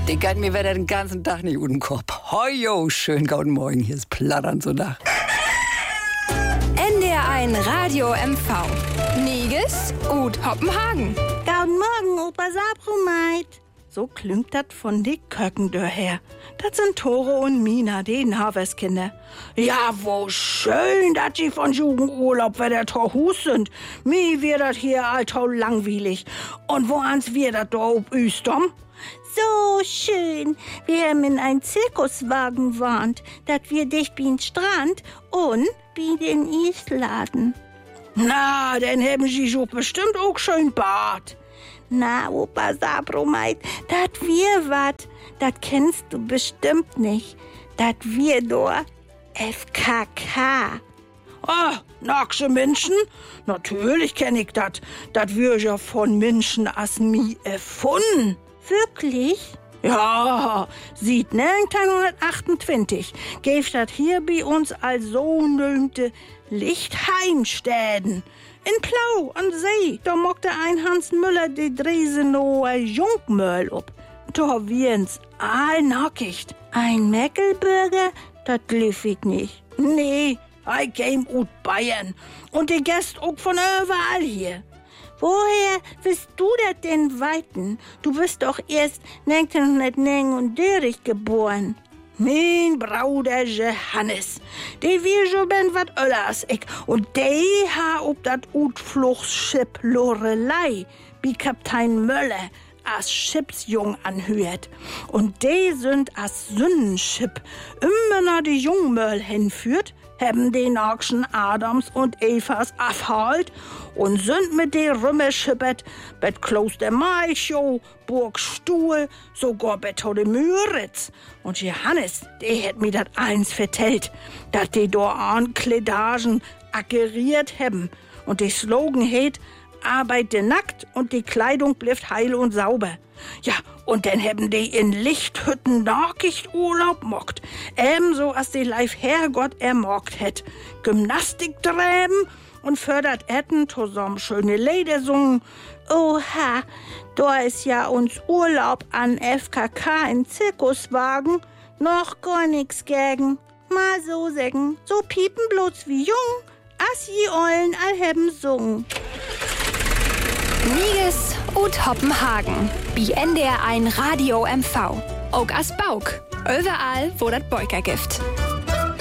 Die kann mir wieder den ganzen Tag nicht unten Korb. Hojo, schön guten Morgen, hier ist Plattern so nach. NDR1 Radio MV. Niges und Hoppenhagen. Guten Morgen, Opa Sabromeit. So klingt das von die Köckendör her. Das sind Tore und Mina, die Naveskinder. Ja, wo schön, dass die von Jugendurlaub wieder Torhus sind. Mir wird das hier alltau langweilig. Und wo ans wir das da ob Üstom? So schön. Wir haben in einen Zirkuswagen gewohnt, dass wir dicht wie ein Strand und wie den Isladen. Na, dann haben sie so bestimmt auch schön Bad. Na, Opa Sabromeit, dat wir wat, dat kennst du bestimmt nicht. Dat wir da FKK. Ah, nacksche Menschen? Natürlich kenn ich dat. Dat wir ja von Menschen as mi erfunden. Wirklich? Ja, sieht 1928 gäb dat hier bei uns als sogenannte Lichtheimstäden. In Plau an See, da mockte ein Hans Müller die Dresenoer Jungmöll ob. Da wien's allnackicht. Ein Meckelbürger? Dat lief ich nicht. Nee, I came ut Bayern. Und die Gäste auch von überall hier. Woher bist du das denn weiten? Du bist doch erst 1939 geboren. Mein Bruder Johannes, der wir schon ben wat öller als ich. Und der ha ob dat Utfluchtsschiff Lorelei wie Kapitän Möller als Schiffsjung anhört. Und die sind als Sündenschiff immer nach die Jungmöll hinführt, haben die Nachschen Adams und Evas afhalt und sind mit den Römer schippert, bet Kloster Malchow, Burg Stuhl, sogar bet de Müritz. Und Johannes, der hat mir dat eins vertellt, dat die da Ankleidagen akkeriert haben. Und die Slogan heet, arbeite nackt und die Kleidung bleibt heil und sauber. Ja, und dann haben die in Lichthütten Nachrichturlaub mockt. Ebenso als die live Herrgott ermockt hätt. Gymnastik treiben und fördert Etten zusammen schöne Lieder sungen. Oha, da ist ja uns Urlaub an FKK in Zirkuswagen noch gar nix gegen. Mal so sägen, so piepen bloß wie jung, as je Eulen all haben sungen. Niges und Hoppenhagen. Bi NDR1 Radio MV. Auch as Bauk. Überall, wo das Beuker gibt.